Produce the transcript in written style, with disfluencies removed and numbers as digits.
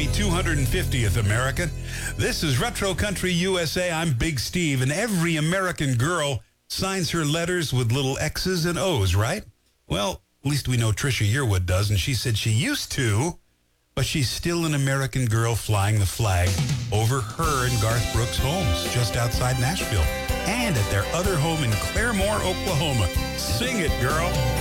250th American. This is Retro Country USA. I'm Big Steve, and every American girl signs her letters with little X's and O's, right? Well, at least we know Trisha Yearwood does, and she said she used to, but she's still an American girl flying the flag over her and Garth Brooks' homes just outside Nashville and at their other home in Claremore, Oklahoma. Sing it, girl.